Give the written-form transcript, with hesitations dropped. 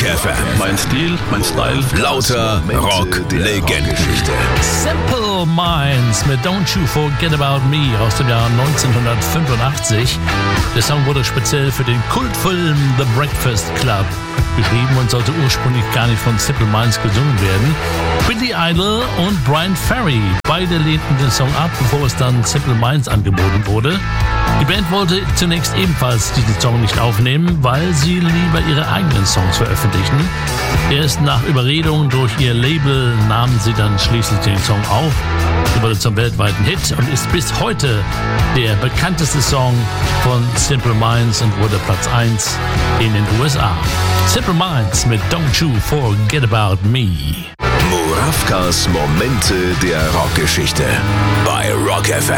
FM. Mein Stil, mein Style. Lauter Rock-Legenden. Simple Minds mit Don't You Forget About Me aus dem Jahr 1985. Der Song wurde speziell für den Kultfilm The Breakfast Club geschrieben und sollte ursprünglich gar nicht von Simple Minds gesungen werden. Billy Idol und Bryan Ferry, beide lehnten den Song ab, bevor es dann Simple Minds angeboten wurde. Die Band wollte zunächst ebenfalls diesen Song nicht aufnehmen, weil sie lieber ihre eigenen Songs veröffentlichten. Erst nach Überredung durch ihr Label nahmen sie dann schließlich den Song auf. Er wurde zum weltweiten Hit und ist bis heute der bekannteste Song von Simple Minds und wurde Platz 1 in den USA. Simple Minds mit Don't You Forget About Me. Murawkas Momente der Rockgeschichte bei Rock FM.